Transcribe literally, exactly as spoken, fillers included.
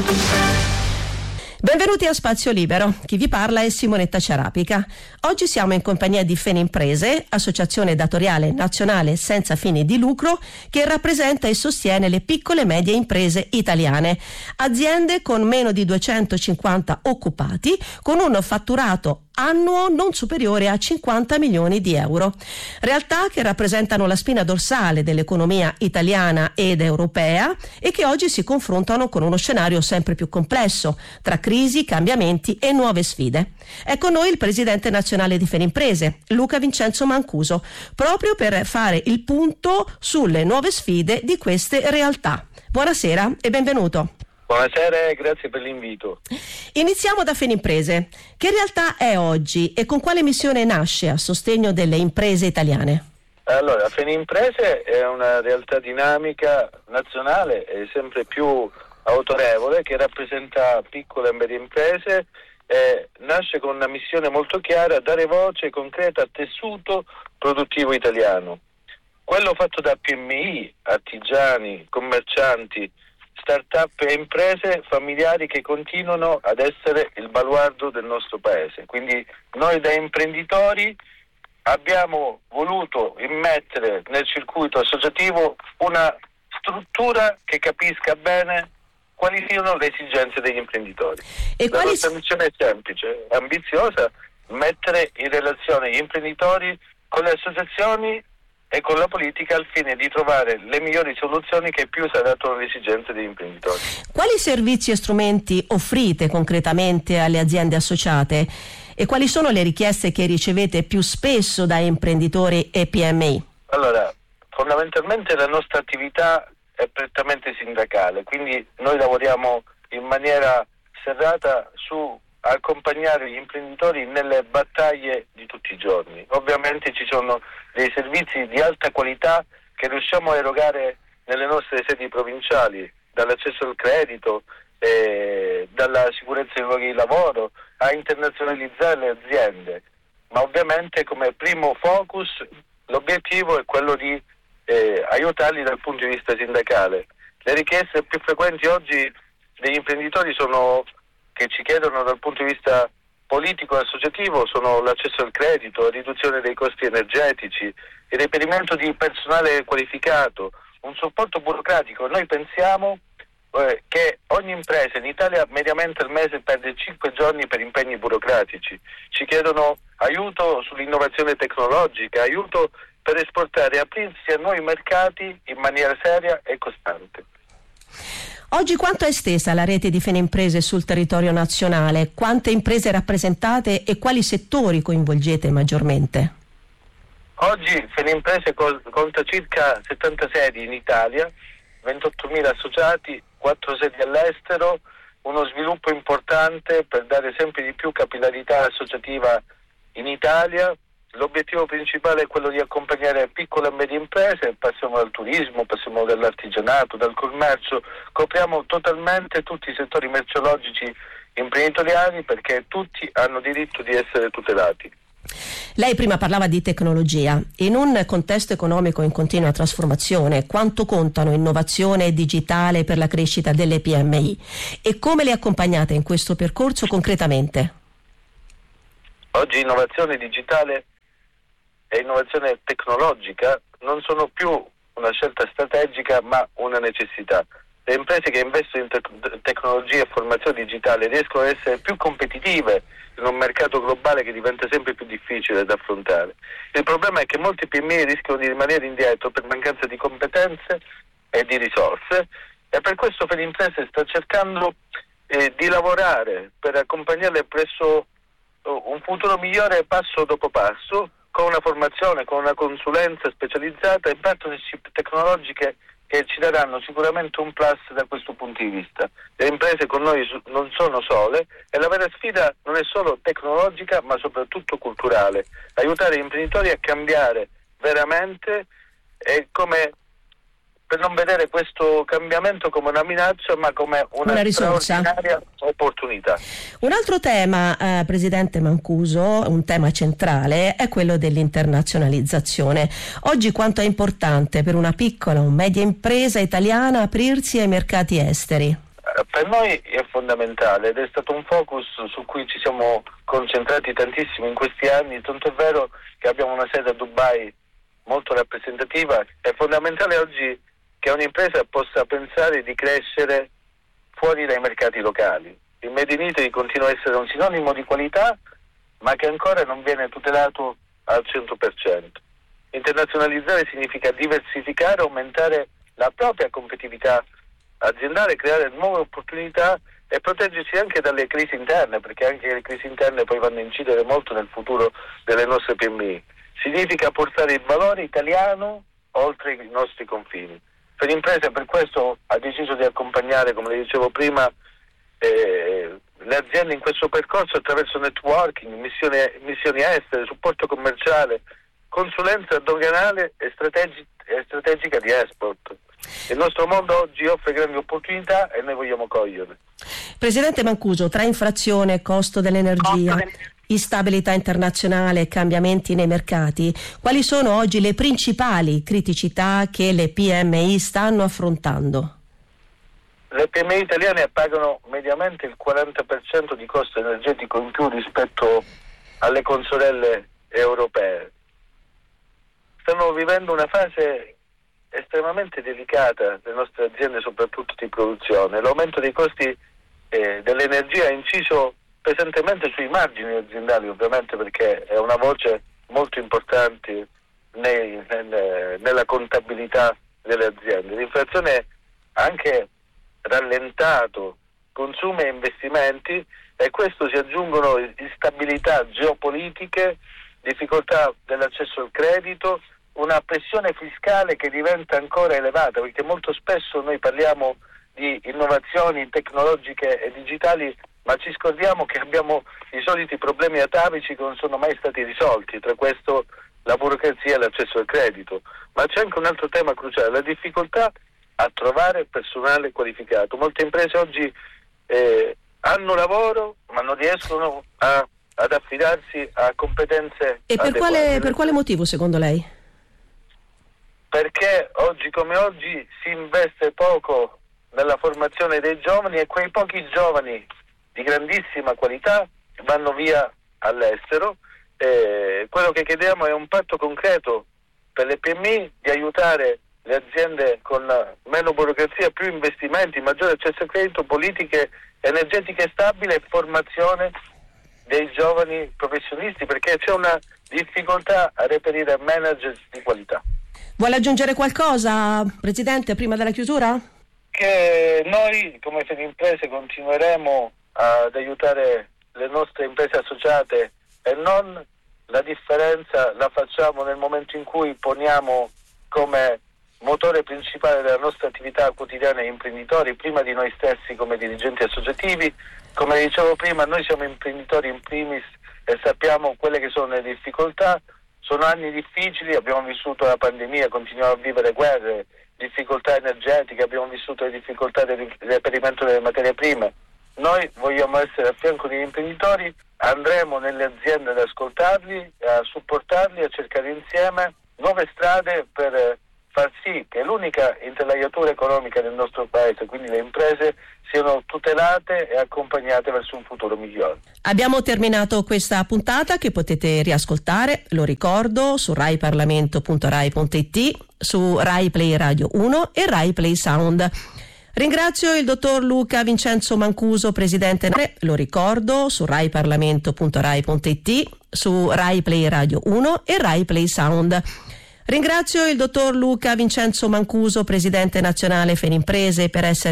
Benvenuti a Spazio Libero, chi vi parla è Simonetta Ciarapica. Oggi siamo in compagnia di Fenimprese, associazione datoriale nazionale senza fini di lucro che rappresenta e sostiene le piccole e medie imprese italiane, aziende con meno di duecentocinquanta occupati, con un fatturato annuo non superiore a cinquanta milioni di euro. Realtà che rappresentano la spina dorsale dell'economia italiana ed europea e che oggi si confrontano con uno scenario sempre più complesso, tra crisi, cambiamenti e nuove sfide. È con noi il presidente nazionale di Fenimprese, Luca Vincenzo Mancuso, proprio per fare il punto sulle nuove sfide di queste realtà. Buonasera e benvenuto. Buonasera e grazie per l'invito. Iniziamo da Fenimprese. Che realtà è oggi e con quale missione nasce a sostegno delle imprese italiane? Allora, Fenimprese è una realtà dinamica nazionale e sempre più autorevole che rappresenta piccole e medie imprese e nasce con una missione molto chiara: dare voce concreta al tessuto produttivo italiano. Quello fatto da P M I, artigiani, commercianti, start-up e imprese familiari che continuano ad essere il baluardo del nostro paese. Quindi noi da imprenditori abbiamo voluto immettere nel circuito associativo una struttura che capisca bene quali siano le esigenze degli imprenditori. E La quali... nostra missione è semplice, ambiziosa: mettere in relazione gli imprenditori con le associazioni e con la politica al fine di trovare le migliori soluzioni che più si adattano alle esigenze degli imprenditori. Quali servizi e strumenti offrite concretamente alle aziende associate e quali sono le richieste che ricevete più spesso da imprenditori e P M I? Allora, fondamentalmente la nostra attività è prettamente sindacale, quindi noi lavoriamo in maniera serrata su accompagnare gli imprenditori nelle battaglie di tutti i giorni. Ovviamente ci sono dei servizi di alta qualità che riusciamo a erogare nelle nostre sedi provinciali, dall'accesso al credito, eh, dalla sicurezza dei luoghi di lavoro, a internazionalizzare le aziende. Ma ovviamente come primo focus l'obiettivo è quello di eh, aiutarli dal punto di vista sindacale. Le richieste più frequenti oggi degli imprenditori sono che ci chiedono dal punto di vista politico e associativo sono l'accesso al credito, la riduzione dei costi energetici, il reperimento di personale qualificato, un supporto burocratico. Noi pensiamo eh, che ogni impresa in Italia mediamente al mese perde cinque giorni per impegni burocratici. Ci chiedono aiuto sull'innovazione tecnologica, aiuto per esportare e aprirsi a nuovi mercati in maniera seria e costante. Oggi quanto è estesa la rete di Fenimprese sul territorio nazionale? Quante imprese rappresentate e quali settori coinvolgete maggiormente? Oggi Fenimprese conta circa settanta sedi in Italia, ventottomila associati, quattro sedi all'estero, uno sviluppo importante per dare sempre di più capillarità associativa in Italia. L'obiettivo principale è quello di accompagnare piccole e medie imprese, passiamo dal turismo, passiamo dall'artigianato, dal commercio, copriamo totalmente tutti i settori merceologici imprenditoriali perché tutti hanno diritto di essere tutelati. Lei prima parlava di tecnologia. In un contesto economico in continua trasformazione, quanto contano innovazione e digitale per la crescita delle P M I e come le accompagnate in questo percorso concretamente? Oggi innovazione digitale e innovazione tecnologica non sono più una scelta strategica ma una necessità. Le imprese che investono in te- tecnologia e formazione digitale riescono ad essere più competitive in un mercato globale che diventa sempre più difficile da affrontare. Il problema è che molti P M I rischiano di rimanere indietro per mancanza di competenze e di risorse e per questo Fenimprese sta cercando eh, di lavorare per accompagnarle presso uh, un futuro migliore passo dopo passo, con una formazione, con una consulenza specializzata e partnership tecnologiche che ci daranno sicuramente un plus da questo punto di vista. Le imprese con noi non sono sole e la vera sfida non è solo tecnologica ma soprattutto culturale. Aiutare gli imprenditori a cambiare veramente e come per non vedere questo cambiamento come una minaccia ma come una, una risorsa, straordinaria opportunità. Un altro tema, eh, Presidente Mancuso, un tema centrale è quello dell'internazionalizzazione. Oggi quanto è importante per una piccola o media impresa italiana aprirsi ai mercati esteri? Per noi è fondamentale ed è stato un focus su cui ci siamo concentrati tantissimo in questi anni, tanto è vero che abbiamo una sede a Dubai molto rappresentativa. È fondamentale oggi che un'impresa possa pensare di crescere fuori dai mercati locali. Il Made in Italy continua a essere un sinonimo di qualità, ma che ancora non viene tutelato al cento per cento. Internazionalizzare significa diversificare, aumentare la propria competitività aziendale, creare nuove opportunità e proteggersi anche dalle crisi interne, perché anche le crisi interne poi vanno a incidere molto nel futuro delle nostre P M I. Significa portare il valore italiano oltre i nostri confini. Per l'impresa per questo ha deciso di accompagnare, come le dicevo prima, eh, le aziende in questo percorso attraverso networking, missioni, missioni estere, supporto commerciale, consulenza doganale e, strategi- e strategica di export. Il nostro mondo oggi offre grandi opportunità e noi vogliamo coglierle. Presidente Mancuso, tra inflazione, costo dell'energia, instabilità internazionale e cambiamenti nei mercati, quali sono oggi le principali criticità che le P M I stanno affrontando? Le P M I italiane pagano mediamente il quaranta per cento di costo energetico in più rispetto alle consorelle europee. Stanno vivendo una fase estremamente delicata le nostre aziende, soprattutto di produzione. L'aumento dei costi eh, dell'energia ha inciso pesantemente sui margini aziendali, ovviamente, perché è una voce molto importante nei, nel, nella contabilità delle aziende. L'inflazione ha anche rallentato consumi e investimenti e a questo si aggiungono instabilità geopolitiche, difficoltà dell'accesso al credito, una pressione fiscale che diventa ancora elevata, perché molto spesso noi parliamo di innovazioni tecnologiche e digitali, ma ci scordiamo che abbiamo i soliti problemi atavici che non sono mai stati risolti, tra questo la burocrazia e l'accesso al credito. Ma c'è anche un altro tema cruciale, la difficoltà a trovare personale qualificato. Molte imprese oggi eh, hanno lavoro ma non riescono a, ad affidarsi a competenze E per adeguate. quale, per quale motivo secondo lei? Perché oggi come oggi si investe poco nella formazione dei giovani e quei pochi giovani di grandissima qualità vanno via all'estero. Eh, quello che chiediamo è un patto concreto per le P M I di aiutare le aziende con meno burocrazia, più investimenti, maggiore accesso al credito, politiche energetiche stabili e formazione dei giovani professionisti, perché c'è una difficoltà a reperire manager di qualità. Vuole aggiungere qualcosa, Presidente, prima della chiusura? Che noi come Fedimprese continueremo ad aiutare le nostre imprese associate e non. La differenza la facciamo nel momento in cui poniamo come motore principale della nostra attività quotidiana gli imprenditori, prima di noi stessi come dirigenti associativi. Come dicevo prima, noi siamo imprenditori in primis e sappiamo quelle che sono le difficoltà. Sono anni difficili, abbiamo vissuto la pandemia, continuiamo a vivere guerre, difficoltà energetiche, abbiamo vissuto le difficoltà del reperimento delle materie prime. Noi vogliamo essere a fianco degli imprenditori, andremo nelle aziende ad ascoltarli, a supportarli, a cercare insieme nuove strade per far sì che l'unica intelaiatura economica del nostro paese, quindi le imprese, siano tutelate e accompagnate verso un futuro migliore. Abbiamo terminato questa puntata che potete riascoltare, lo ricordo, su rai parlamento punto rai punto it, su Rai Play Radio uno e Rai Play Sound. Ringrazio il dottor Luca Vincenzo Mancuso, presidente, lo ricordo, su rai parlamento punto rai punto it, su Rai Play Radio uno e Rai Play Sound. Ringrazio il dottor Luca Vincenzo Mancuso, presidente nazionale Fedimprese, per essere